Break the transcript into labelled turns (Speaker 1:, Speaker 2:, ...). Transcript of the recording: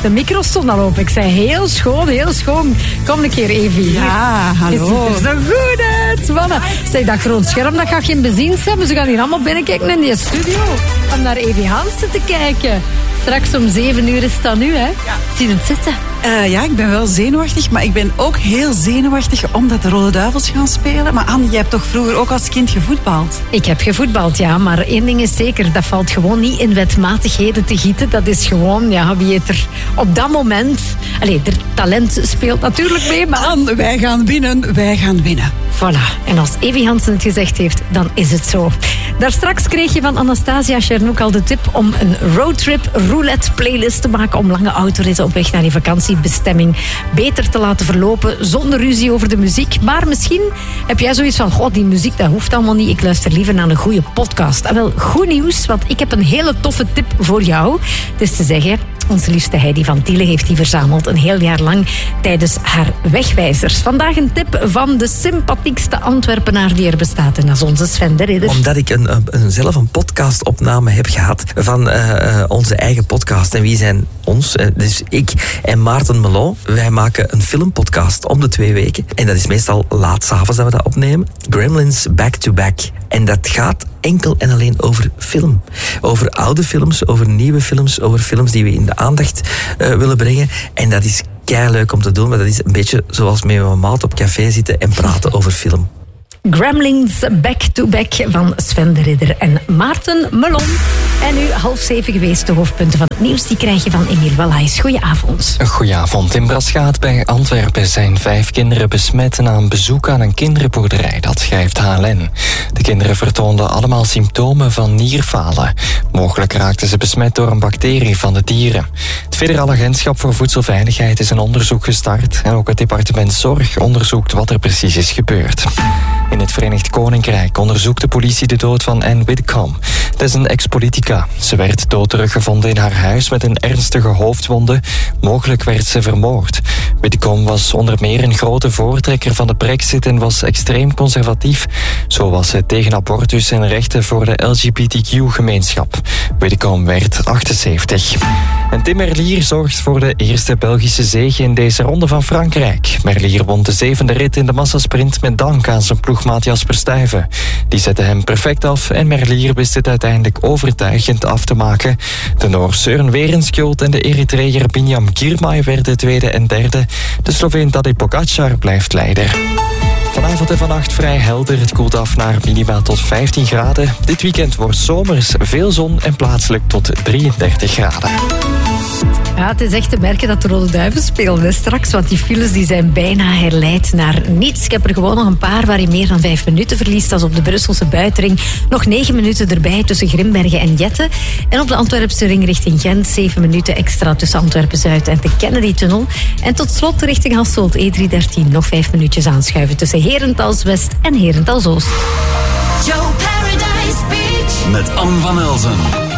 Speaker 1: De micro stond al open. Ik zei heel schoon, heel schoon. Kom een keer, Evie.
Speaker 2: Ja, hallo.
Speaker 1: Het ziet er zo goed uit, mannen. Zeg, dat groot scherm, dat gaat geen beziens hebben. Ze gaan hier allemaal binnenkijken in die studio. Om naar Evie Hansen te kijken. Straks om 7 uur is dat nu, hè? Ja. Zie je het zitten?
Speaker 2: Ja, ik ben wel zenuwachtig, maar ik ben ook heel zenuwachtig omdat de Rode Duivels gaan spelen. Maar Anne, jij hebt toch vroeger ook als kind gevoetbald?
Speaker 1: Ik heb gevoetbald, ja, maar één ding is zeker, dat valt gewoon niet in wetmatigheden te gieten. Dat is gewoon, ja, wie het er op dat moment... Allee, er talent speelt natuurlijk mee, maar...
Speaker 2: Anne, wij gaan winnen, wij gaan winnen.
Speaker 1: Voilà, en als Evie Hansen het gezegd heeft, dan is het zo. Daar straks kreeg je van Anastasia Chernouk al de tip om een roadtrip roulette playlist te maken om lange autoritten op weg naar die vakantiebestemming beter te laten verlopen zonder ruzie over de muziek. Maar misschien heb jij zoiets van, god, die muziek, dat hoeft allemaal niet. Ik luister liever naar een goede podcast. En wel, goed nieuws, want ik heb een hele toffe tip voor jou. Het is te zeggen, onze liefste Heidi van Tiele heeft die verzameld een heel jaar lang tijdens haar wegwijzers. Vandaag een tip van de sympathiekste Antwerpenaar die er bestaat. En dat is onze Sven de Ridder.
Speaker 3: Omdat ik zelf een podcastopname heb gehad van onze eigen podcast. En wie zijn ons? Dus ik en Maarten Melon. Wij maken een filmpodcast om de 2 weken. En dat is meestal laat 's avonds dat we dat opnemen. Gremlins Back to Back. En dat gaat enkel en alleen over film. Over oude films, over nieuwe films, over films die we in de aandacht willen brengen. En dat is keileuk om te doen, maar dat is een beetje zoals met mijn maat op café zitten en praten over film.
Speaker 1: Gremlins Back to Back van Sven de Ridder en Maarten Melon. En nu 6:30 geweest, de hoofdpunten van het nieuws. Die krijg je van Emiel Wallaes. Goedenavond.
Speaker 4: Goedenavond. In Braschaat bij Antwerpen zijn 5 kinderen besmet na een bezoek aan een kinderboerderij. Dat schrijft HLN. De kinderen vertoonden allemaal symptomen van nierfalen. Mogelijk raakten ze besmet door een bacterie van de dieren. Het Federale Agentschap voor Voedselveiligheid is een onderzoek gestart. En ook het departement Zorg onderzoekt wat er precies is gebeurd. In het Verenigd Koninkrijk onderzoekt de politie de dood van Anne Widdecombe. Dat is een ex-politica. Ze werd dood teruggevonden in haar huis met een ernstige hoofdwonde. Mogelijk werd ze vermoord. Widdecombe was onder meer een grote voortrekker van de Brexit en was extreem conservatief. Zo was ze tegen abortus en rechten voor de LGBTQ-gemeenschap. Widdecombe werd 78. En Tim Merlier zorgt voor de eerste Belgische zege in deze ronde van Frankrijk. Merlier won de 7e rit in de massasprint met dank aan zijn ploegmaat Jasper Stuyven. Die zette hem perfect af en Merlier wist het uiteindelijk overtuigend af te maken. De Noor Søren Werenskjold en de Eritreër Binyam Girmay werden 2e en 3e. De Sloveen Tadej Pogačar blijft leider. Vanavond en vannacht vrij helder. Het koelt af naar minima tot 15 graden. Dit weekend wordt zomers, veel zon en plaatselijk tot 33 graden.
Speaker 1: Ja, het is echt te merken dat de Rode Duivels spelen straks, want die files die zijn bijna herleid naar niets. Ik heb er gewoon nog een paar waar je meer dan 5 minuten verliest. Als op de Brusselse buitenring nog 9 minuten erbij tussen Grimbergen en Jette. En op de Antwerpse ring richting Gent 7 minuten extra tussen Antwerpen-Zuid en de Kennedy-tunnel. En tot slot richting Hasselt E313 nog 5 minuutjes aanschuiven tussen Herentals-West en Herentals-Oost.
Speaker 5: Joe Paradise Beach
Speaker 6: met Anne van Elzen.